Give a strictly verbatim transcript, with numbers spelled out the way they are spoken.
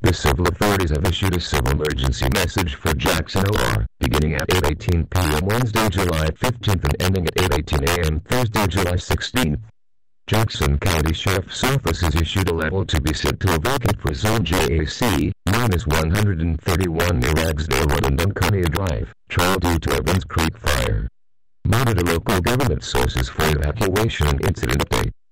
The civil authorities have issued a civil emergency message for Jackson O R, beginning at eight eighteen p m Wednesday, July fifteenth and ending at eight eighteen a m Thursday, July sixteenth. Jackson County Sheriff's Office has issued a level to be sent to a vacant for Zone J A C, known as one thirty-one near Ragsdale Road and Dunconia Drive, trial due to Evans Creek Fire. Monitor local government sources for evacuation and incident update.